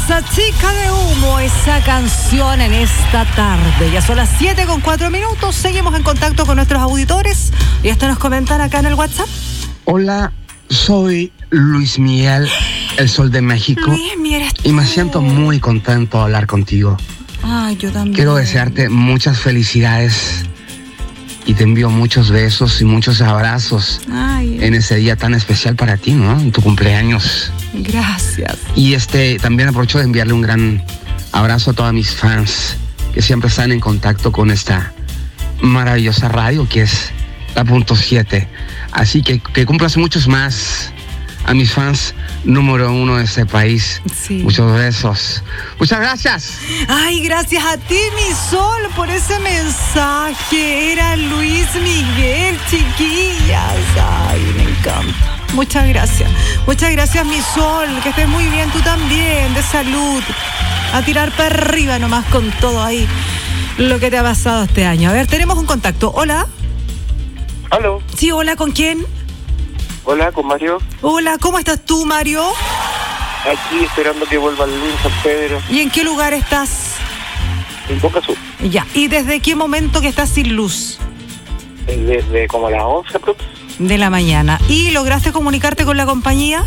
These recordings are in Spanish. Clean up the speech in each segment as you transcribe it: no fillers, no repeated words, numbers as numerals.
Esa chica de humo, esa canción en esta tarde. Ya son las 7:04. Seguimos en contacto con nuestros auditores. Y esto nos comentan acá en el WhatsApp. Hola, soy Luis Miguel, el Sol de México. Luis Miguel, y me siento muy contento de hablar contigo. Ay, yo también. Quiero desearte muchas felicidades y te envío muchos besos y muchos abrazos en ese día tan especial para ti, ¿no? En tu cumpleaños. Gracias. Y también aprovecho de enviarle un gran abrazo a todos mis fans que siempre están en contacto con esta maravillosa radio que es la .7. Así que cumplas muchos más a mis fans número 1 de este país. Sí. Muchos besos. Muchas gracias. Ay, gracias a ti, mi sol, por ese mensaje. Era Luis Miguel, chiquillas. Ay, me encanta. Muchas gracias. Muchas gracias, mi sol. Que estés muy bien, tú también, de salud. A tirar para arriba nomás con todo ahí lo que te ha pasado este año. A ver, tenemos un contacto. Hola. ¿Aló? Sí, hola, ¿con quién? Hola, con Mario. Hola, ¿cómo estás tú, Mario? Aquí esperando que vuelva el lunes San Pedro. ¿Y en qué lugar estás? En Boca Sur. Ya, ¿y desde qué momento que estás sin luz? Desde como las 11 de la mañana. ¿Y lograste comunicarte con la compañía?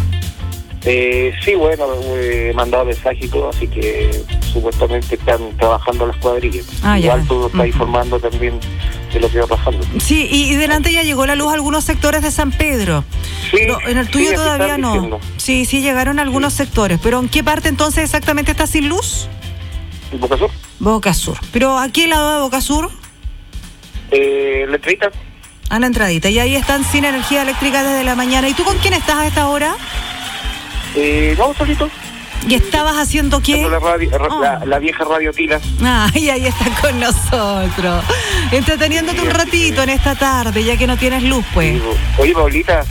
Sí, bueno, he mandado mensajes y todo, así que supuestamente están trabajando las cuadrillas. Igual tú estás informando también de lo que va pasando. Sí, y delante ya llegó la luz a algunos sectores de San Pedro. Sí, pero en el tuyo todavía no. Diciendo. Sí, llegaron algunos sectores. ¿Pero en qué parte entonces exactamente está sin luz? ¿En Boca Sur? Boca Sur. ¿Pero a qué lado de Boca Sur? La entradita. A la entradita. Y ahí están sin energía eléctrica desde la mañana. ¿Y tú con quién estás a esta hora? No, solito. ¿Y estabas haciendo qué? La vieja radio Tila. Y ahí están con nosotros. Entreteniéndote un ratito en esta tarde, ya que no tienes luz, pues. Sí, oye, Paulita.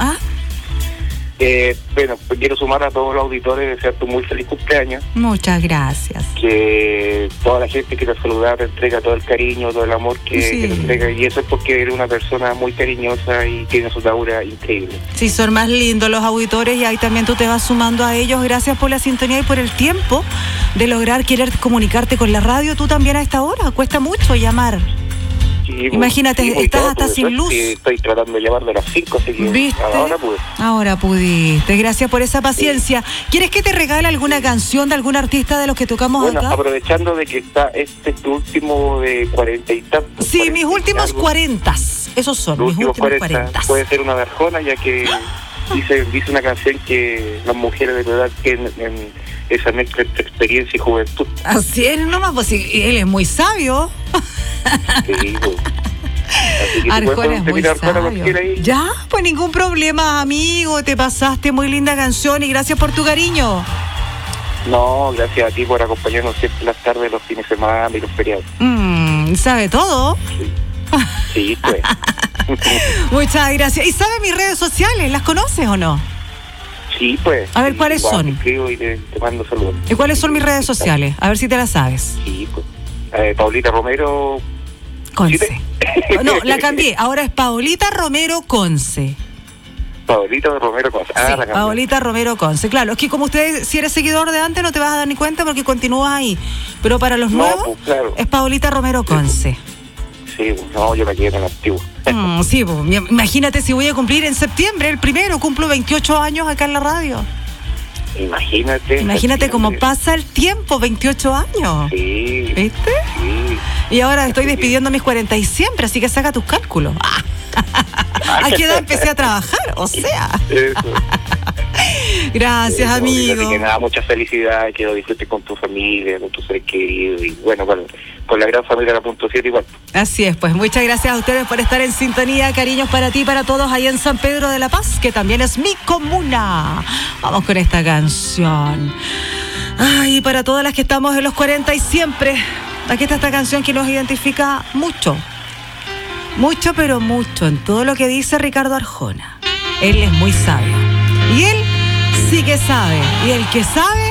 Bueno, quiero sumar a todos los auditores, desearte un muy feliz cumpleaños. Muchas gracias. Que toda la gente que te saluda te entrega todo el cariño, todo el amor que te entrega. Y eso es porque eres una persona muy cariñosa y tienes una aura increíble. Sí, son más lindos los auditores y ahí también tú te vas sumando a ellos. Gracias por la sintonía y por el tiempo de lograr querer comunicarte con la radio. Tú también a esta hora, cuesta mucho llamar. Sí, imagínate, estás hasta sin luz. Estoy tratando de llamar de las 5, así que ¿viste? Ahora pude. Ahora pudiste. Gracias por esa paciencia. ¿Quieres que te regale alguna canción de algún artista de los que tocamos acá? Bueno, aprovechando de que está es tu último de 40 y tantos. Sí, mis últimos 40. Esos son mis últimos 40. Puede ser una de Arjona, ya que dice una canción que las mujeres de tu edad tienen esa mezcla entre experiencia y juventud. Así es nomás, pues él es muy sabio. Sí, pues. Así que Arjona es muy sabio. Ya, pues ningún problema, amigo. Te pasaste muy linda canción y gracias por tu cariño. No, gracias a ti por acompañarnos siempre las tardes, los fines de semana y los feriados. ¿Sabe todo? Sí, pues. Muchas gracias. ¿Y sabe mis redes sociales? ¿Las conoces o no? Sí, pues. A ver, ¿cuáles son? Te escribo y te mando saludos. ¿Y cuáles son mis redes sociales? A ver si te las sabes. Sí, pues. Paulita Romero Conce. No, la cambié. Ahora es Paulita Romero Conce. Paulita Romero Conce. Sí, Paulita Romero Conce. Claro, es que como usted, si eres seguidor de antes, no te vas a dar ni cuenta porque continúas ahí. Pero para los nuevos, pues, claro. Es Paulita Romero Conce. Sí, pues, no, yo me quedé en el antiguo. Sí, pues, imagínate si voy a cumplir en septiembre, el primero, cumplo 28 años acá en la radio. Imagínate cómo pasa el tiempo, 28 años. Sí. ¿Viste? Sí. Y ahora estoy despidiendo mis 40 y siempre, así que saca tus cálculos. ¿A qué edad empecé a trabajar? O sea. Eso. Gracias, amigo. Así que nada, mucha felicidad, que lo disfrutes con tu familia, con tus seres queridos y bueno, con la gran familia de la .7 igual. Así es, pues muchas gracias a ustedes por estar en sintonía. Cariños para ti y para todos ahí en San Pedro de la Paz, que también es mi comuna. Vamos con esta canción. Ay, para todas las que estamos en los 40 y siempre. Aquí está esta canción que nos identifica mucho. Mucho, pero mucho en todo lo que dice Ricardo Arjona. Él es muy sabio. Y él sí que sabe. Y el que sabe